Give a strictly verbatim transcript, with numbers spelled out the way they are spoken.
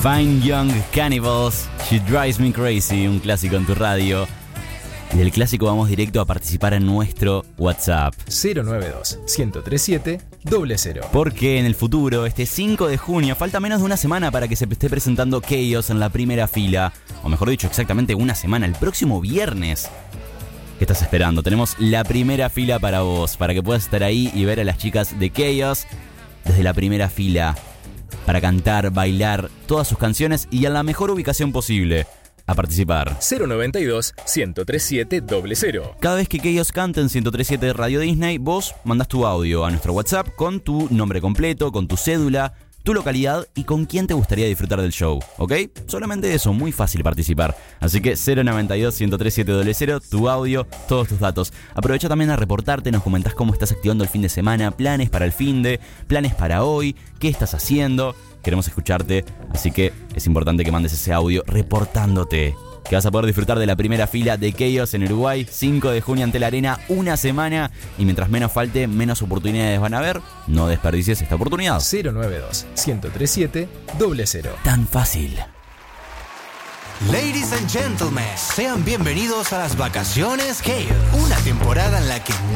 Fine Young Cannibals, She Drives Me Crazy, un clásico en tu radio. Y del clásico vamos directo a participar en nuestro WhatsApp cero nueve dos, uno cero tres siete, cero cero. Porque en el futuro, este cinco de junio, falta menos de una semana para que se esté presentando Chaos en la primera fila. O mejor dicho, exactamente una semana, el próximo viernes. ¿Qué estás esperando? Tenemos la primera fila para vos, para que puedas estar ahí y ver a las chicas de Chaos desde la primera fila, para cantar, bailar todas sus canciones y en la mejor ubicación posible. A participar. cero nueve dos, uno tres siete, cero cero. Cada vez que ellos canten ciento tres punto siete de Radio Disney, vos mandás tu audio a nuestro WhatsApp con tu nombre completo, con tu cédula, tu localidad y con quién te gustaría disfrutar del show, ¿ok? Solamente eso, muy fácil participar. Así que cero nueve dos, uno tres siete, cero cero, tu audio, todos tus datos. Aprovecha también a reportarte, nos comentás cómo estás activando el fin de semana, planes para el fin de, planes para hoy, qué estás haciendo. Queremos escucharte, así que es importante que mandes ese audio reportándote. Que vas a poder disfrutar de la primera fila de Chaos en Uruguay, cinco de junio ante la arena, una semana. Y mientras menos falte, menos oportunidades van a haber. No desperdicies esta oportunidad. cero nueve dos, uno tres siete, cero cero. Tan fácil. Ladies and gentlemen, sean bienvenidos a las vacaciones Chaos. Una temporada en la que